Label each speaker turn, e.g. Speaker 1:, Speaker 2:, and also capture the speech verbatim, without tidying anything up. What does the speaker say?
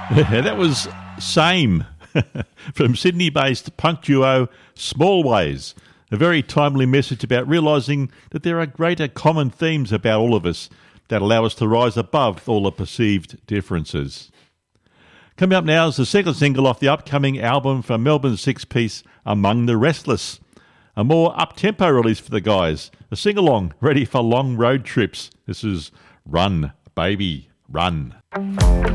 Speaker 1: That was Same from Sydney-based punk duo Smallways. A very timely message about realising that there are greater common themes about all of us that allow us to rise above all the perceived differences. Coming up now is the second single off the upcoming album from Melbourne's six-piece Among the Restless. A more up-tempo release for the guys. A sing-along ready for long road trips. This is Run, Baby, Run.